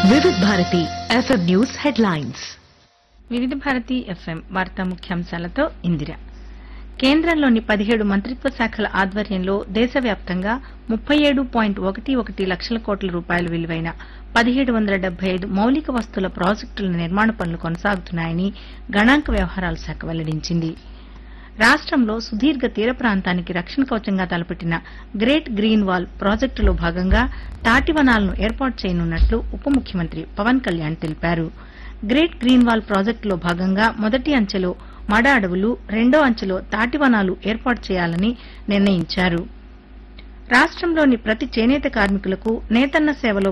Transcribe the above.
వివిధ Bharati FM news headlines. వివిధ Bharati FM వార్తా ముఖ్యాంశాలతో ఇందిర. కేంద్రంలోని 17 మంత్రిత్వ శాఖల ఆధ్వర్యంలో దేశవ్యాప్తంగా 37.11 లక్షల కోట్ల రూపాయల విలువైన 1775 మౌలిక వస్తువుల ప్రాజెక్టుల నిర్మాణ పనులు కొనసాగుతున్నాయని గణాంక వ్యవహారాల శాఖ వెల్లడించింది. రాష్టంలో సుదీర్ఘ తీర ప్రాంతానికి రక్షణ కవచంగా తలపెట్టిన గ్రేట్ గ్రీన్ వాల్ ప్రాజెక్టులో భాగంగా తాటి వనాలను ఏర్పాటు చేయనున్నట్లు ఉప ముఖ్యమంత్రి పవన్ కళ్యాణ్ తెలిపారు. గ్రేట్ గ్రీన్ వాల్ ప్రాజెక్టులో భాగంగా మొదటి అంచెలో మడ అడవులు, రెండో అంచెలో తాటి వనాలు ఏర్పాటు చేయాలని నిర్ణయించారు. రాష్టంలోని ప్రతి చేనేత కార్మికులకు నేతన్న సేవలో